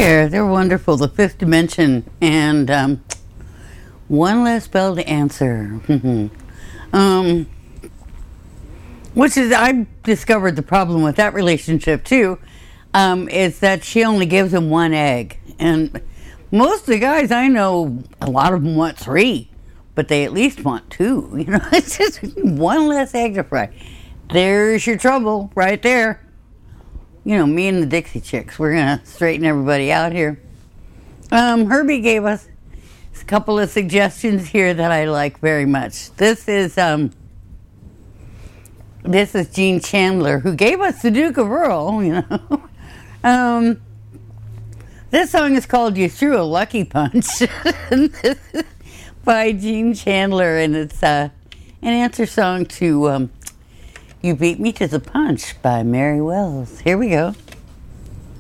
there. They're wonderful. The Fifth Dimension and One Less Bell to Answer. Which is, I discovered the problem with that relationship too, is that she only gives him one egg. And most of the guys I know, a lot of them want 3, but they at least want 2. You know, it's just one less egg to fry. There's your trouble right there. You know, me and the Dixie Chicks, we're going to straighten everybody out here. Herbie gave us a couple of suggestions here that I like very much. This is Gene Chandler, who gave us the Duke of Earl, you know. This song is called You Threw a Lucky Punch by Gene Chandler, and it's an answer song to You Beat Me to the Punch by Mary Wells. Here we go.